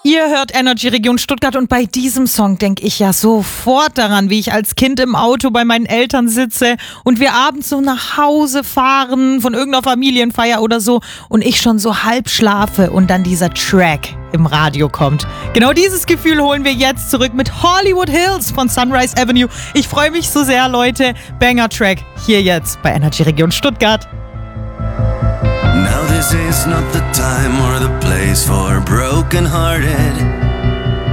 Ihr hört Energy Region Stuttgart und bei diesem Song denke ich ja sofort daran, wie ich als Kind im Auto bei meinen Eltern sitze und wir abends so nach Hause fahren von irgendeiner Familienfeier oder so und ich schon so halb schlafe und dann dieser Track im Radio kommt. Genau dieses Gefühl holen wir jetzt zurück mit Hollywood Hills von Sunrise Avenue. Ich freue mich so sehr, Leute. Banger-Track hier jetzt bei Energy Region Stuttgart. Now this is not the time or the place for broken-hearted.